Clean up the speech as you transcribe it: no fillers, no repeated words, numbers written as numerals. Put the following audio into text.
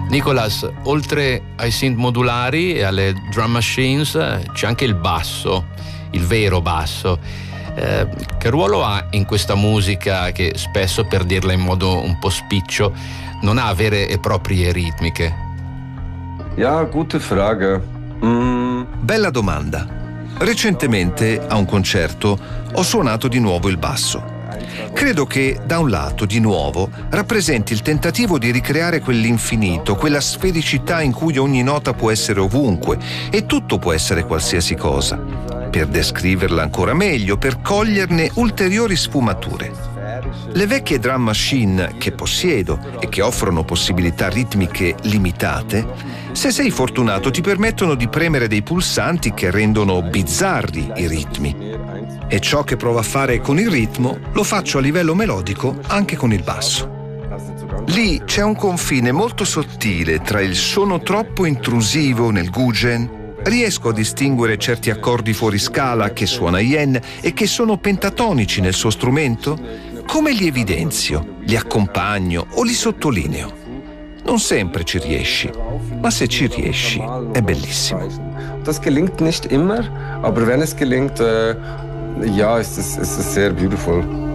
Nicolas, oltre ai synth modulari e alle drum machines c'è anche il basso, il vero basso. Che ruolo ha in questa musica che spesso, per dirla in modo un po' spiccio, non ha vere e proprie ritmiche? Ja, gute Frage. Bella domanda. Recentemente, a un concerto, ho suonato di nuovo il basso. Credo che, da un lato, di nuovo, rappresenti il tentativo di ricreare quell'infinito, quella sfericità in cui ogni nota può essere ovunque e tutto può essere qualsiasi cosa, per descriverla ancora meglio, per coglierne ulteriori sfumature. Le vecchie drum machine che possiedo e che offrono possibilità ritmiche limitate, se sei fortunato ti permettono di premere dei pulsanti che rendono bizzarri i ritmi. E ciò che provo a fare con il ritmo lo faccio a livello melodico anche con il basso. Lì c'è un confine molto sottile tra il sono troppo intrusivo nel guzheng. Riesco a distinguere certi accordi fuori scala che suona Yen e che sono pentatonici nel suo strumento. Come li evidenzio, li accompagno o li sottolineo? Non sempre ci riesci, ma se ci riesci è bellissimo. Das gelingt nicht immer, aber wenn es gelingt, ja, es ist sehr beautiful.